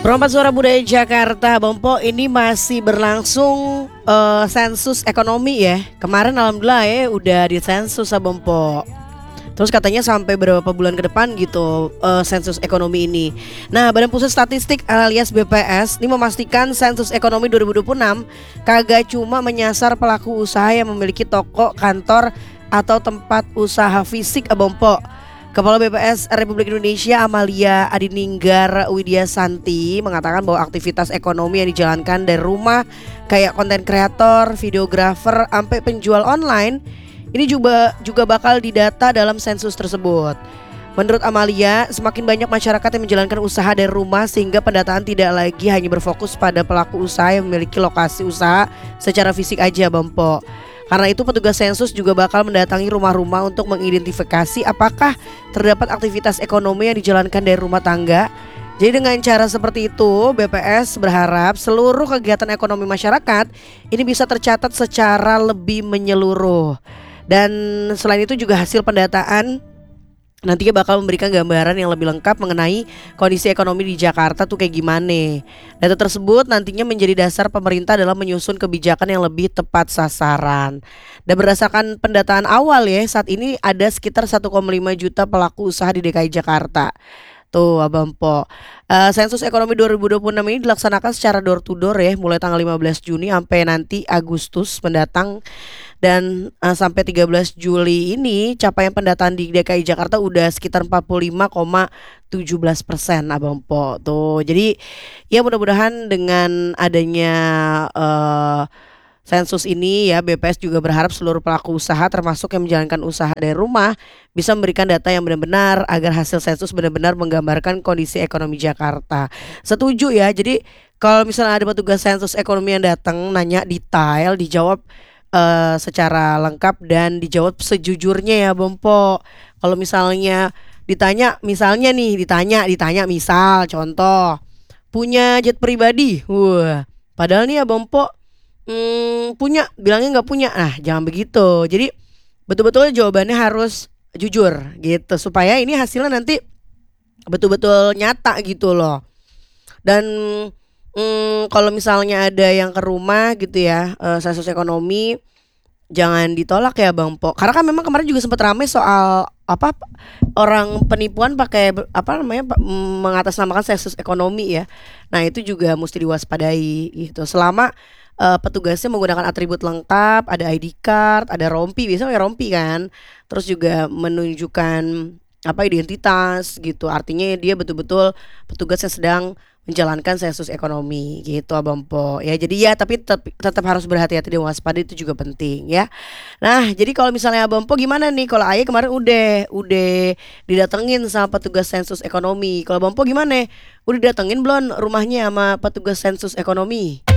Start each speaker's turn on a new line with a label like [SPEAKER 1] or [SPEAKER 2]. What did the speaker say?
[SPEAKER 1] Perompak Suara Budaya Jakarta, Bompo, ini masih berlangsung sensus ekonomi ya. Kemarin alhamdulillah ya udah di sensus ya Bompo. Terus katanya sampai beberapa bulan ke depan gitu sensus ekonomi ini. Nah, Badan Pusat Statistik alias BPS ini memastikan sensus ekonomi 2026 kagak cuma menyasar pelaku usaha yang memiliki toko, kantor atau tempat usaha fisik Bompo. Kepala BPS Republik Indonesia Amalia Adininggar Widyasanti mengatakan bahwa aktivitas ekonomi yang dijalankan dari rumah kayak konten kreator, videografer, sampai penjual online ini juga bakal didata dalam sensus tersebut. Menurut Amalia, semakin banyak masyarakat yang menjalankan usaha dari rumah sehingga pendataan tidak lagi hanya berfokus pada pelaku usaha yang memiliki lokasi usaha secara fisik aja, Bompo. Karena itu petugas sensus juga bakal mendatangi rumah-rumah untuk mengidentifikasi apakah terdapat aktivitas ekonomi yang dijalankan dari rumah tangga. Jadi dengan cara seperti itu, BPS berharap seluruh kegiatan ekonomi masyarakat ini bisa tercatat secara lebih menyeluruh. Dan selain itu juga hasil pendataan nantinya bakal memberikan gambaran yang lebih lengkap mengenai kondisi ekonomi di Jakarta tuh kayak gimana. Data tersebut nantinya menjadi dasar pemerintah dalam menyusun kebijakan yang lebih tepat sasaran. Dan berdasarkan pendataan awal ya, saat ini ada sekitar 1,5 juta pelaku usaha di DKI Jakarta. Tuh Abang Po. Sensus ekonomi 2026 ini dilaksanakan secara door to door ya, mulai tanggal 15 Juni sampai nanti Agustus mendatang. Dan sampai 13 Juli ini capaian pendataan di DKI Jakarta udah sekitar 45,17% Abang Po. Tuh. Jadi ya mudah-mudahan dengan adanya sensus ini ya, BPS juga berharap seluruh pelaku usaha termasuk yang menjalankan usaha dari rumah bisa memberikan data yang benar-benar agar hasil sensus benar-benar menggambarkan kondisi ekonomi Jakarta. Setuju ya. Jadi kalau misalnya ada petugas sensus ekonomi yang datang nanya detail, dijawab secara lengkap dan dijawab sejujurnya ya Bompo. Kalau misalnya ditanya misal contoh punya jet pribadi, padahal nih ya Bompo punya, bilangnya nggak punya. Nah jangan begitu. Jadi betul-betul jawabannya harus jujur gitu supaya ini hasilnya nanti betul-betul nyata gitu loh. Dan kalau misalnya ada yang ke rumah gitu ya, sensus ekonomi jangan ditolak ya Bang Po. Karena kan memang kemarin juga sempat ramai soal apa orang penipuan pakai mengatasnamakan sensus ekonomi ya. Nah itu juga mesti diwaspadai gitu. Selama petugasnya menggunakan atribut lengkap, ada ID card, ada rompi, biasanya pakai rompi kan. Terus juga menunjukkan identitas gitu. Artinya dia betul-betul petugas yang sedang menjalankan sensus ekonomi gitu Abang Po. Ya jadi ya tapi tetap harus berhati-hati dan waspada, itu juga penting ya. Nah, jadi kalau misalnya Abang Po gimana nih? Kalau Ayah kemarin udah didatengin sama petugas sensus ekonomi. Kalau Abang Po gimana? Udah datengin belum rumahnya sama petugas sensus ekonomi?